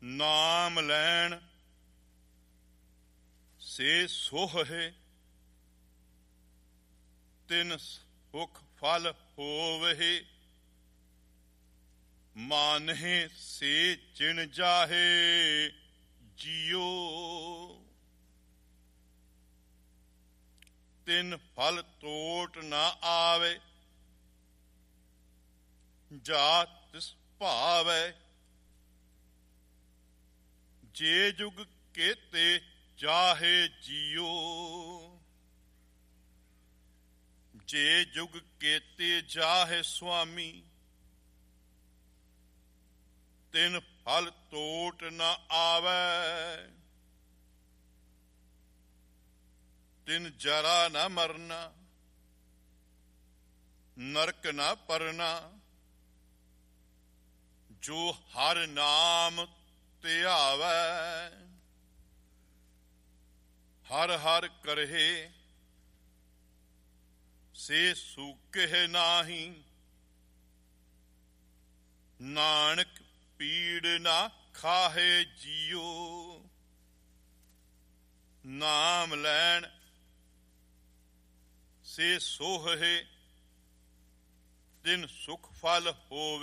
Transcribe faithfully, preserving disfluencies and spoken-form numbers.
ਨਾਮ ਲੈਣ ਸੇ ਸੋਹ ਹੈ, ਤਿਨ ਸੁਖ ਫਲ ਹੋਵਹਿ। ਮਾਨਹਿ ਸੇ ਜਿਨ ਜਾਹੇ ਜੀਓ, ਤਿਨ ਫਲ ਟੋਟ ਨਾ ਆਵੇ। ਜਾ ਤਿਸ ਭਾਵੈ ਜੇ ਜੁਗ ਕੇਤੇ ਜਾਹੇ ਜੀਓ, ਜੇ ਜੁਗ ਕੇਤੇ ਜਾਹੇ ਸੁਆਮੀ। ਤਿਨ ਫਲ ਟੋਟ ਨਾ ਆਵੈ, ਤਿਨ ਜਰਾ ਨਾ ਮਰਨਾ, ਨਰਕ ਨਾ ਪਰਨਾ। ਜੋ ਹਰ ਨਾਮ ਧਿਆਵੈ, ਹਰ ਹਰ ਕਰਹਿ ਸੇ ਸੂਕਹਿ ਨਾਹੀ। ਨਾਨਕ ਪੀੜ ਨਾ ਖਾਹੇ ਜੀਓ, ਨਾਮ ਲੈਣ ਸੇ ਸੋਹ ਹੈ, ਤਿਨ ਸੁਖ ਫਲ ਹੋਵੇ।